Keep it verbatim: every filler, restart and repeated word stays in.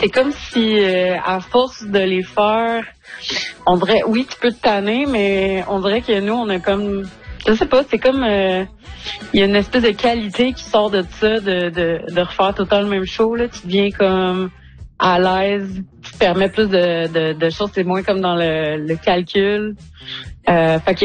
c'est comme si, euh, à force de les faire, on dirait, oui, tu peux te tanner, mais on dirait que nous, on a comme, je sais pas, c'est comme, euh, il y a une espèce de qualité qui sort de ça, de, de, de refaire tout le temps le même show, là. Tu deviens comme à l'aise, tu te permets plus de, de, de choses, c'est moins comme dans le, le calcul. Euh, fait que